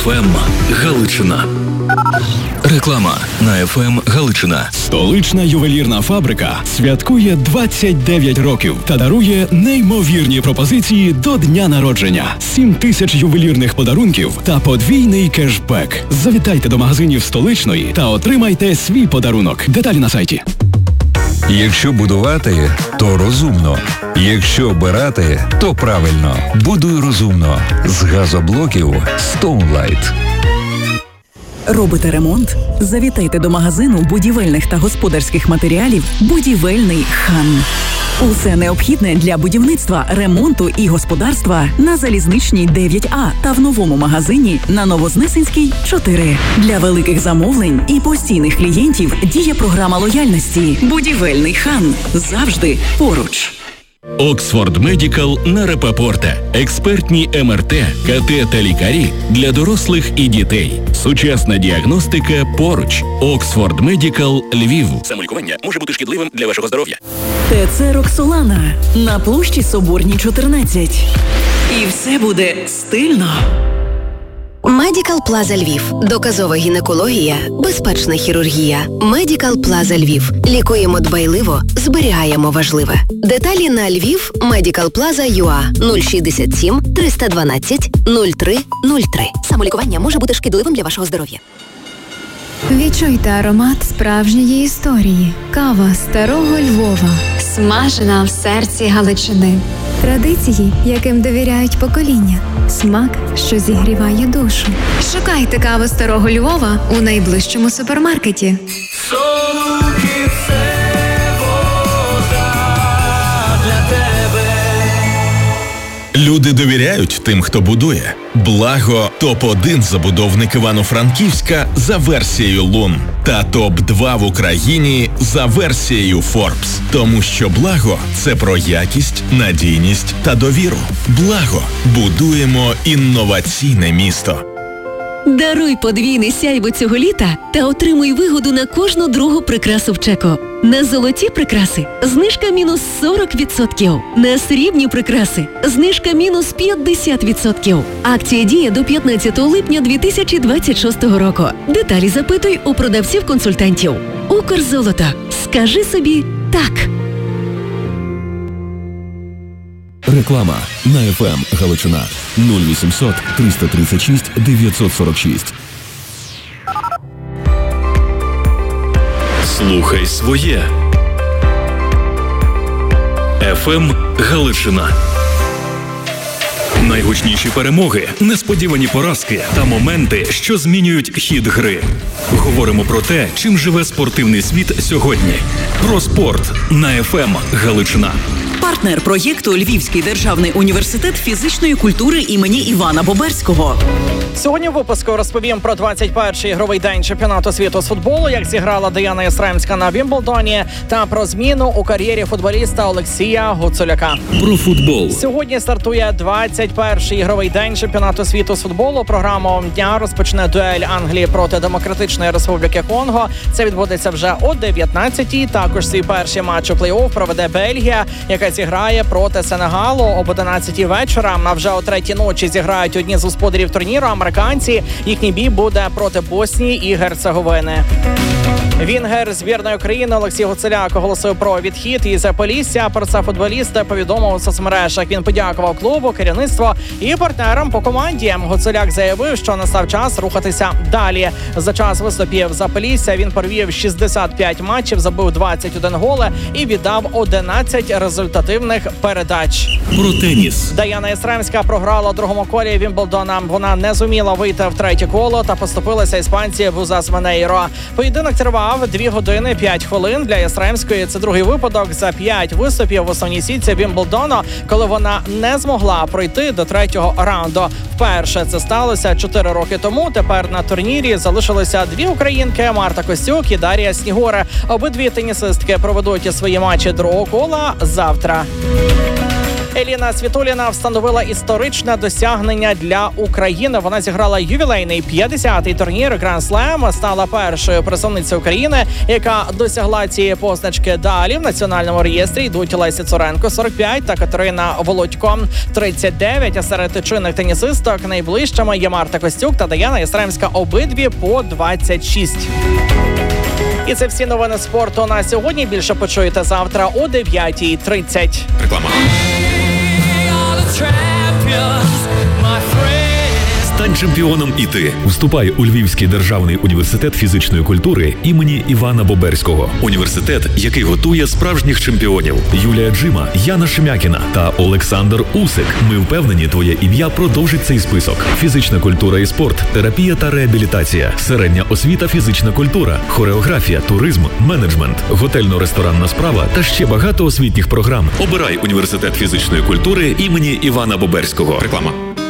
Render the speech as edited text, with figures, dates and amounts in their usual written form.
ФМ Галичина. Реклама на ФМ Галичина. Столична ювелірна фабрика святкує 29 років та дарує неймовірні пропозиції до дня народження. 7 тисяч ювелірних подарунків та подвійний кешбек. Завітайте до магазинів Столичної та отримайте свій подарунок. Деталі на сайті. Якщо будувати, то розумно. Якщо обирати, то правильно. Будуй розумно. З газоблоків Stoneline. Робите ремонт? Завітайте до магазину будівельних та господарських матеріалів «Будівельний хан». Усе необхідне для будівництва, ремонту і господарства на Залізничній 9А та в новому магазині на Новознесенській 4. Для великих замовлень і постійних клієнтів діє програма лояльності «Будівельний хан». Завжди поруч. Оксфорд Медикал на Рапопорта. Експертні МРТ, КТ та лікарі для дорослих і дітей. Сучасна діагностика поруч. Оксфорд Медикал Львів. Самолікування може бути шкідливим для вашого здоров'я. ТЦ «Роксолана» на площі Соборній 14. І все буде стильно. Медикал Плаза Львів. Доказова гінекологія, безпечна хірургія. Медикал Плаза Львів. Лікуємо дбайливо, зберігаємо важливе. Деталі на Львів Медикал Плаза ЮА 067 312 0303. Самолікування може бути шкідливим для вашого здоров'я. Відчуйте аромат справжньої історії. Кава старого Львова. Смажена в серці Галичини. Традиції, яким довіряють покоління. Смак, що зігріває душу. Шукайте каву старого Львова у найближчому супермаркеті. Люди довіряють тим, хто будує. Благо – топ-1 забудовник Івано-Франківська за версією Лун. Та топ-2 в Україні за версією Forbes. Тому що Благо – це про якість, надійність та довіру. Благо – будуємо інноваційне місто. Даруй подвійне сяйво цього літа та отримуй вигоду на кожну другу прикрасу в Чеко. На золоті прикраси – знижка мінус 40%. На срібні прикраси – знижка мінус 50%. Акція діє до 15 липня 2026 року. Деталі запитуй у продавців-консультантів. Укрзолото. Скажи собі «так». Реклама на ФМ Галичина 0800 336 946. Слухай своє. ФМ Галичина. Найгучніші перемоги, несподівані поразки та моменти, що змінюють хід гри. Говоримо про те, чим живе спортивний світ сьогодні. Про спорт на ФМ Галичина. Партнер проєкту Львівський державний університет фізичної культури імені Івана Боберського. Сьогодні в випуску розповім про 21-й ігровий день чемпіонату світу з футболу, як зіграла Даяна Ястремська на Вімблдоні, та про зміну у кар'єрі футболіста Олексія Гуцуляка. Про футбол. Сьогодні стартує 21-й ігровий день чемпіонату світу з футболу. Програму дня розпочне дуель Англії проти Демократичної Республіки Конго. Це відбудеться вже о 19-й. Також свій перший матч у плей-офф проведе Бельгія, яка зіграє проти Сенегалу об 11-й вечора. А вже о 3-й ночі зіграють одні з господарів турніру – американці. Їхній бій буде проти Боснії і Герцеговини. Вінгер збірної України Олексій Гуцуляк оголосив про відхід із Полісся. Про це футболіст повідомив у соцмережах. Він подякував клубу, керівництву і партнерам по команді. Гуцуляк заявив, що настав час рухатися далі. За час виступів за Полісся він провів 65 матчів, забив 21 голи і віддав 11 результативних передач. Про теніс. Даяна Ястремська програла у другому колі Вімблдона. Вона не зуміла вийти в третє коло та поступилася іспанці Бузас Менейро. Поєдинок тривав 2 години 5 хвилин для Ястремської. Це другий випадок за 5 виступів в основній сітці Вімблдону, коли вона не змогла пройти до третього раунду. Вперше це сталося 4 роки тому. Тепер на турнірі залишилися 2 українки – Марта Костюк і Дар'я Снігура. Обидві тенісистки проведуть свої матчі другого кола завтра. Еліна Світуліна встановила історичне досягнення для України. Вона зіграла ювілейний 50-й турнір Grand Slam, стала першою представницею України, яка досягла цієї позначки. Далі в національному реєстрі йдуть Леся Цуренко 45 та Катерина Володько 39. А серед чинних тенісисток найближчими є Марта Костюк та Даяна Ястремська, обидві по 26. І це всі новини спорту на сьогодні. Більше почуєте завтра о 9:30. Реклама. Стань чемпіоном і ти. Вступай у Львівський державний університет фізичної культури імені Івана Боберського. Університет, який готує справжніх чемпіонів. Юлія Джима, Яна Шемякіна та Олександр Усик. Ми впевнені, твоє ім'я продовжить цей список. Фізична культура і спорт, терапія та реабілітація, середня освіта, фізична культура, хореографія, туризм, менеджмент, готельно-ресторанна справа та ще багато освітніх програм. Обирай університет фізичної культури імені Івана Боберського. Реклама.